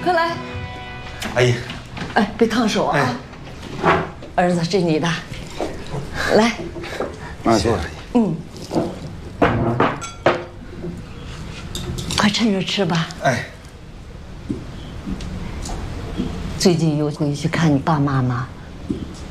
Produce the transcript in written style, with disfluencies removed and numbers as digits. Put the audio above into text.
快来！ 阿姨， 哎，别烫手啊！儿子，这你的，来， 慢坐。 快趁热吃吧。 哎， 最近又回去看你爸妈吗？